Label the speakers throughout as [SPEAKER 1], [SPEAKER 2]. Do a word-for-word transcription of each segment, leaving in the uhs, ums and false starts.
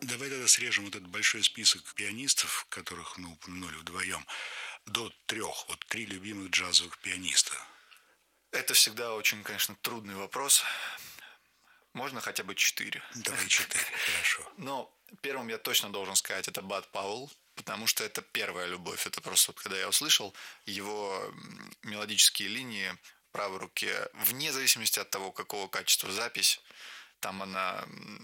[SPEAKER 1] Давай тогда срежем вот этот большой список пианистов, которых мы упомянули вдвоем, до трех. Вот три любимых джазовых пианиста.
[SPEAKER 2] Это всегда очень, конечно, трудный вопрос. Можно хотя бы четыре.
[SPEAKER 1] Давай четыре, хорошо.
[SPEAKER 2] Но первым я точно должен сказать, это Бад Пауэлл, потому что это первая любовь. Это просто вот когда я услышал его мелодические линии в правой руке, вне зависимости от того, какого качества запись, там она,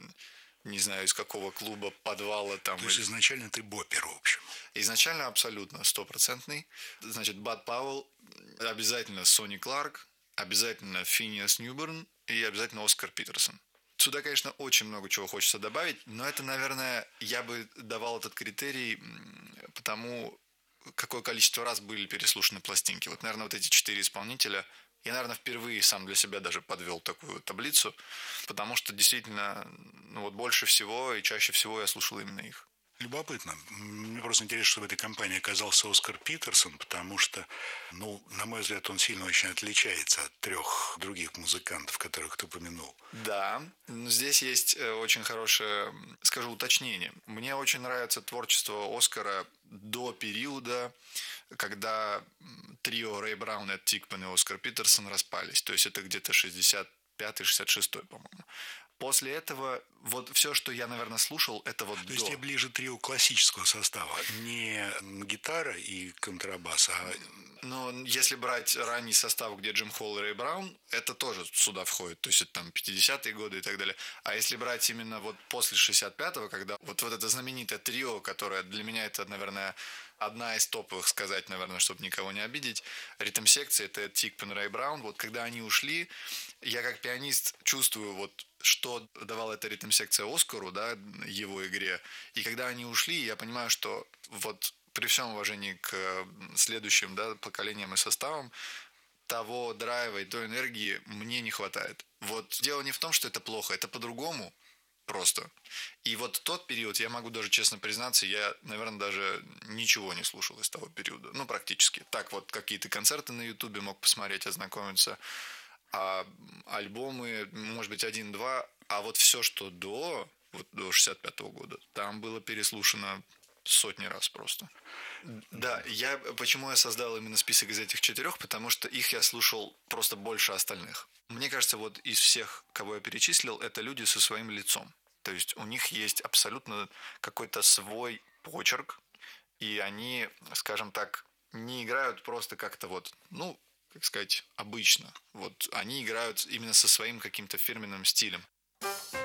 [SPEAKER 2] не знаю, из какого клуба, подвала там.
[SPEAKER 1] То есть изначально ты боппер, в общем.
[SPEAKER 2] Изначально абсолютно стопроцентный. Значит, Бад Пауэлл, обязательно Сонни Кларк, обязательно Финиас Ньюберн и обязательно Оскар Питерсон. Сюда, конечно, очень много чего хочется добавить, но это, наверное, я бы давал этот критерий потому, какое количество раз были переслушаны пластинки. Вот, наверное, вот эти четыре исполнителя. Я, наверное, впервые сам для себя даже подвел такую таблицу, потому что действительно, ну вот больше всего и чаще всего я слушал именно их.
[SPEAKER 1] Любопытно. Мне просто интересно, что в этой компании оказался Оскар Питерсон, потому что, ну, на мой взгляд, он сильно очень отличается от трех других музыкантов, которых ты упомянул.
[SPEAKER 2] Да, здесь есть очень хорошее, скажу, уточнение. Мне очень нравится творчество Оскара до периода, когда трио Рэй Браун, Эд Тикман и Оскар Питерсон распались. То есть это где-то шестьдесят пятый шестьдесят шестой, по-моему. После этого вот все, что я, наверное, слушал, это вот
[SPEAKER 1] То
[SPEAKER 2] до.
[SPEAKER 1] есть тебе ближе трио классического состава, не гитара и контрабас, а...
[SPEAKER 2] Но если брать ранний состав, где Джим Холл и Рэй Браун, это тоже сюда входит. То есть это там пятидесятые годы и так далее. А если брать именно вот после шестьдесят пятого, когда вот, вот это знаменитое трио, которое для меня это, наверное, одна из топовых, сказать, наверное, чтобы никого не обидеть, ритм-секция, это Тикман, Рэй Браун. Вот когда они ушли, я как пианист чувствую вот что давала эта ритм-секция Оскару, да, его игре. И когда они ушли, я понимаю, что вот при всем уважении к следующим, да, поколениям и составам, того драйва и той энергии мне не хватает. Вот дело не в том, что это плохо, это по-другому просто. И вот тот период, я могу даже честно признаться, я, наверное, даже ничего не слушал из того периода. Ну, практически. Так вот, какие-то концерты на Ютубе мог посмотреть, ознакомиться. А альбомы, может быть, один-два, а вот все, что до, вот до шестьдесят пятого года, там было переслушано сотни раз просто. Да, я, почему я создал именно список из этих четырех, потому что их я слушал просто больше остальных. Мне кажется, вот из всех, кого я перечислил, это люди со своим лицом. То есть у них есть абсолютно какой-то свой почерк, и они, скажем так, не играют просто как-то вот, ну, как сказать, обычно. Вот они играют именно со своим каким-то фирменным стилем.